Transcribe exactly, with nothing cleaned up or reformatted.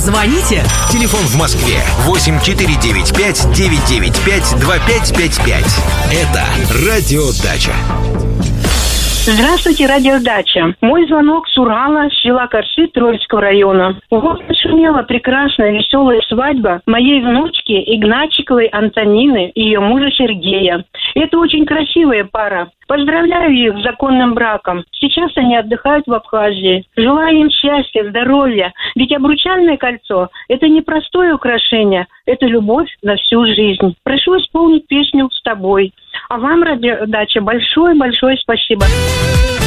Звоните. Телефон в Москве восемь четыре девять пять девять девять пять два пять пять пять. Это Радиодача. Здравствуйте, Радиодача. Мой звонок с Урала, с села Корши Троицкого района. Вот нашумела прекрасная, веселая свадьба моей внучки Игнатчиковой Антонины и ее мужа Сергея. Это очень красивая пара. Поздравляю их с законным браком. Сейчас они отдыхают в Абхазии. Желаю им счастья, здоровья. Ведь обручальное кольцо – это не простое украшение, это любовь на всю жизнь. Прошу исполнить песню «С тобой». А вам, Радиодача, большое-большое спасибо.